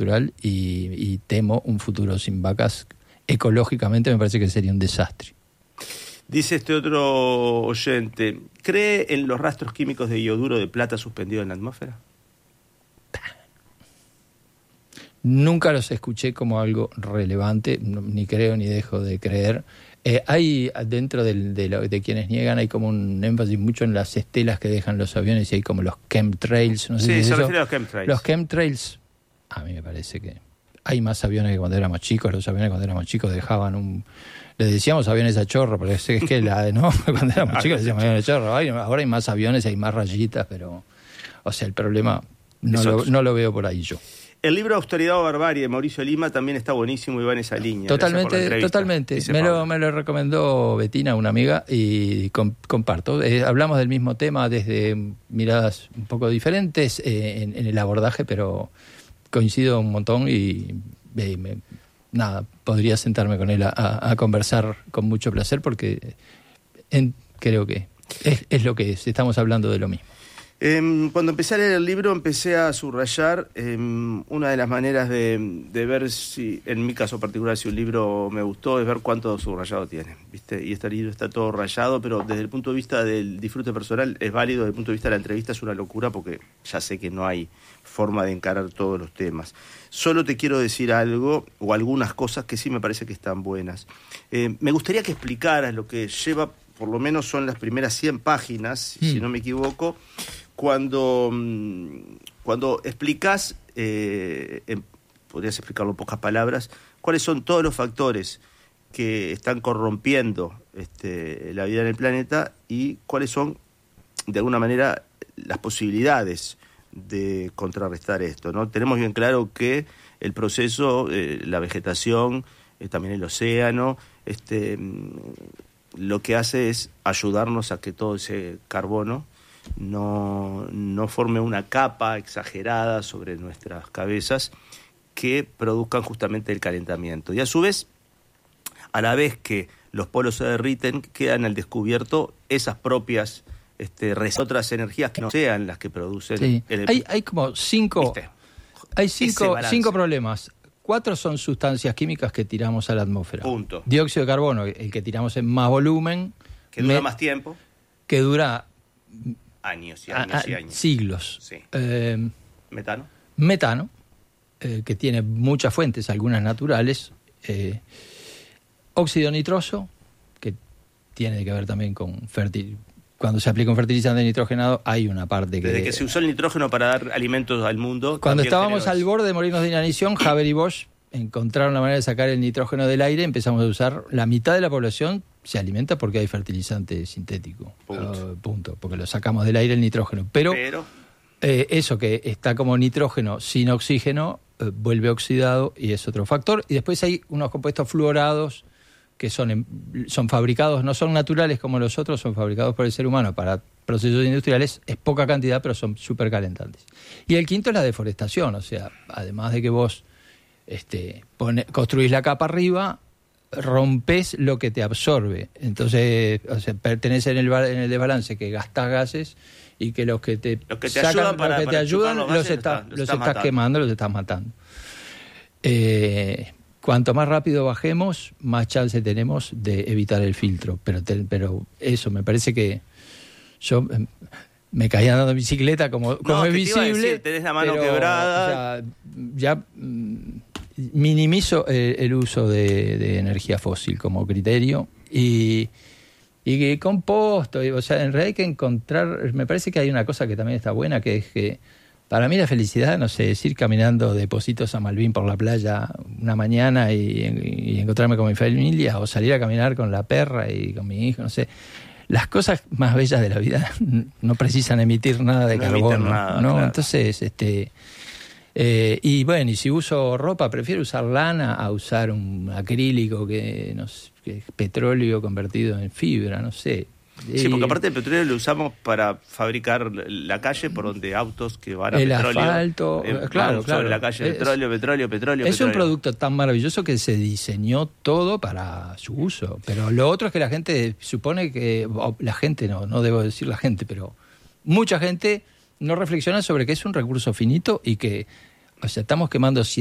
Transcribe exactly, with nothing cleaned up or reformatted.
natural y, y temo un futuro sin vacas. Ecológicamente me parece que sería un desastre. Dice este otro oyente, ¿cree en los rastros químicos de ioduro de plata suspendido en la atmósfera? Nunca los escuché como algo relevante, no, ni creo ni dejo de creer. Eh, hay dentro del, de, lo, de quienes niegan, hay como un énfasis mucho en las estelas que dejan los aviones y hay como los chemtrails. No sé sí, si se es refiere eso. a los chemtrails. Los chemtrails, a mí me parece que hay más aviones que cuando éramos chicos. Los aviones cuando éramos chicos dejaban un... Le decíamos aviones a chorro, porque es que la, ¿no? Cuando éramos chicos le decíamos aviones a chorro. Ay, ahora hay más aviones, hay más rayitas, pero... O sea, el problema no, lo, no lo veo por ahí yo. El libro Austeridad o Barbarie de Mauricio Lima también está buenísimo y va en esa línea. Totalmente, totalmente. Me lo, me lo recomendó Betina, una amiga, y com, comparto. Eh, hablamos del mismo tema desde miradas un poco diferentes eh, en, en el abordaje, pero coincido un montón y eh, me, nada, podría sentarme con él a, a, a conversar con mucho placer porque en, creo que es, es lo que es. Estamos hablando de lo mismo. Eh, cuando empecé a leer el libro empecé a subrayar eh, una de las maneras de, de ver si, en mi caso particular, si un libro me gustó es ver cuánto subrayado tiene, ¿viste? Y este libro está todo rayado, pero desde el punto de vista del disfrute personal es válido, desde el punto de vista de la entrevista es una locura porque ya sé que no hay forma de encarar todos los temas. Solo te quiero decir algo o algunas cosas que sí me parece que están buenas. Eh, me gustaría que explicaras lo que lleva, por lo menos son las primeras cien páginas, mm. si no me equivoco, Cuando, cuando explicas, eh, en, podrías explicarlo en pocas palabras, cuáles son todos los factores que están corrompiendo este, la vida en el planeta y cuáles son, de alguna manera, las posibilidades de contrarrestar esto, ¿no? Tenemos bien claro que el proceso, eh, la vegetación, eh, también el océano, este, lo que hace es ayudarnos a que todo ese carbono No, no forme una capa exagerada sobre nuestras cabezas que produzcan justamente el calentamiento. Y a su vez, a la vez que los polos se derriten, quedan al descubierto esas propias este, otras energías que no sean las que producen... Sí. El... Hay, hay como cinco, hay cinco, cinco problemas. Cuatro son sustancias químicas que tiramos a la atmósfera. Punto. Dióxido de carbono, el que tiramos en más volumen. Que dura me, más tiempo. Que dura... Años y años a, y años. Siglos. Sí. Eh, metano. Metano, eh, que tiene muchas fuentes, algunas naturales. Eh, óxido nitroso, que tiene que ver también con fertil. Cuando se aplica un fertilizante nitrogenado, hay una parte que... Desde que se usó el nitrógeno para dar alimentos al mundo... Cuando estábamos al borde de morirnos de inanición, Haber y Bosch encontraron la manera de sacar el nitrógeno del aire, empezamos a usar, la mitad de la población se alimenta porque hay fertilizante sintético. Punto. Uh, punto, porque lo sacamos del aire el nitrógeno. Pero, Pero... Eh, eso que está como nitrógeno sin oxígeno, eh, vuelve oxidado y es otro factor. Y después hay unos compuestos fluorados que son, son fabricados, no son naturales como los otros, son fabricados por el ser humano para procesos industriales, es poca cantidad, pero son súper calentantes. Y el quinto es la deforestación, o sea, además de que vos este, pone, construís la capa arriba, rompes lo que te absorbe. Entonces, o sea, pertenece en el, en el desbalance que gastas gases y que los que te, los que te sacan, ayudan, para, los, que para te ayudan los, los, está, los, los estás quemando, los estás matando. Eh, cuanto más rápido bajemos, más chance tenemos de evitar el filtro. Pero, te, pero eso, me parece que yo eh, me caía andando en bicicleta como, como no, es visible. Decir, tenés la mano pero, quebrada. O sea, ya mm, minimizo el, el uso de, de energía fósil como criterio y, y composto. Y, o sea, en realidad hay que encontrar. Me parece que hay una cosa que también está buena, que es que para mí la felicidad, no sé, es ir caminando de Pocitos a Malvin por la playa una mañana y, y encontrarme con mi familia, o salir a caminar con la perra y con mi hijo, no sé. Las cosas más bellas de la vida no precisan emitir nada de no carbono, nada, ¿no? Claro. Entonces, este... Eh, y bueno, y si uso ropa, prefiero usar lana a usar un acrílico que, no sé, que es petróleo convertido en fibra, no sé. Sí, porque aparte el petróleo lo usamos para fabricar la calle por donde autos que van a el petróleo. asfalto, eh, claro, claro. Sobre la calle, es, petróleo, petróleo, petróleo. Es petróleo. un producto tan maravilloso que se diseñó todo para su uso. Pero lo otro es que la gente supone que, la gente no, no debo decir la gente, pero mucha gente no reflexiona sobre que es un recurso finito y que, o sea, estamos quemando